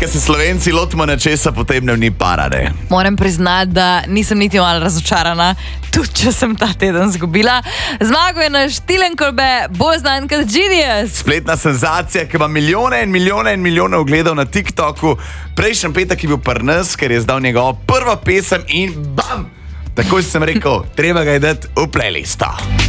se Slovenci lotimo nečesa, potem nam ni parade. Moram priznati, da nisem niti malo razočarana, tudi če sem ta teden zgubila. Zmagal je naš Tilen Kolbe, bolj znan kot Genius. Spletna senzacija, ki ima milijone in milijone in milijone ogledov na TikToku. Prejšnji petek je bil pri nas, ker je zdal njegovo prvo pesem in bam! Takoj sem rekel, treba ga je dati v playlisto.